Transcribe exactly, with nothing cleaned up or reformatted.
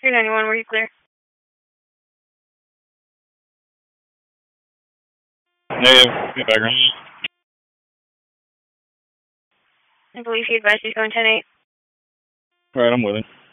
three ninety-one, were you clear? Negative, get background. I believe he advised he's going ten eight. Alright, I'm with him.